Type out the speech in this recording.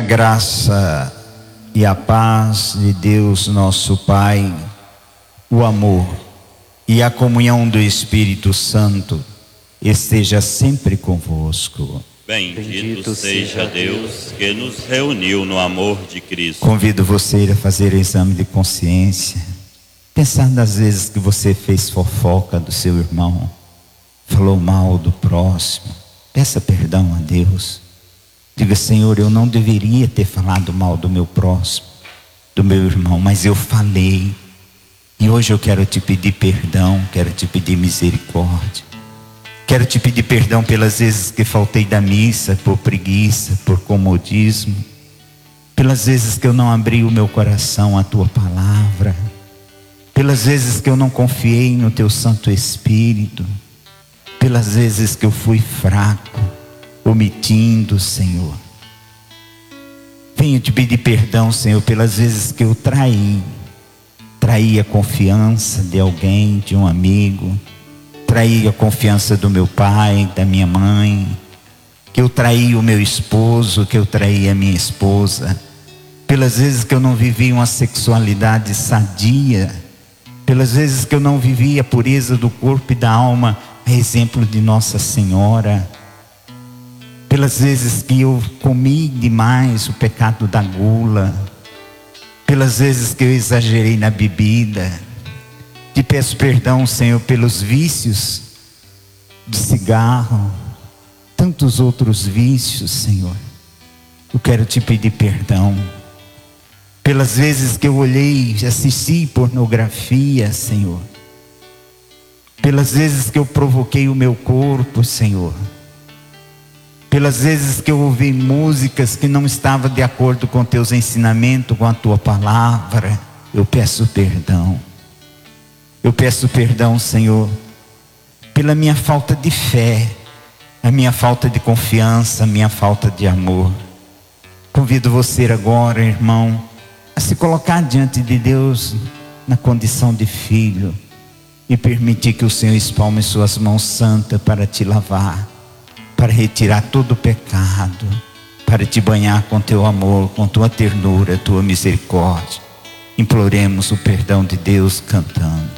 graça e a paz de Deus nosso Pai, o amor e a comunhão do Espírito Santo esteja sempre convosco. Bendito seja Deus que nos reuniu no amor de Cristo. Convido você a fazer exame de consciência, pensar nas vezes que você fez fofoca do seu irmão, falou mal do próximo. Peça perdão a Deus. Diga: Senhor, eu não deveria ter falado mal do meu próximo, do meu irmão, mas eu falei. E hoje eu quero te pedir perdão, quero te pedir misericórdia. Quero te pedir perdão pelas vezes que faltei da missa, por preguiça, por comodismo. Pelas vezes que eu não abri o meu coração à tua palavra. Pelas vezes que eu não confiei no teu Santo Espírito. Pelas vezes que eu fui fraco, omitindo, Senhor. Venho te pedir perdão, Senhor, pelas vezes que eu traí a confiança de alguém, de um amigo. Traí a confiança do meu pai, da minha mãe. Que eu traí o meu esposo, que eu traí a minha esposa. Pelas vezes que eu não vivi uma sexualidade sadia. Pelas vezes que eu não vivi a pureza do corpo e da alma, a exemplo de Nossa Senhora. Pelas vezes que eu comi demais o pecado da gula. Pelas vezes que eu exagerei na bebida. Te peço perdão, Senhor, pelos vícios de cigarro, tantos outros vícios, Senhor. Eu quero te pedir perdão. Pelas vezes que eu olhei, assisti pornografia, Senhor. Pelas vezes que eu provoquei o meu corpo, Senhor. Pelas vezes que eu ouvi músicas que não estavam de acordo com teus ensinamentos, com a tua palavra, eu peço perdão. Eu peço perdão, Senhor, pela minha falta de fé, a minha falta de confiança, a minha falta de amor. Convido você agora, irmão, a se colocar diante de Deus na condição de filho e permitir que o Senhor espalme suas mãos santas para te lavar, para retirar todo o pecado, para te banhar com teu amor, com tua ternura, tua misericórdia. Imploremos o perdão de Deus cantando.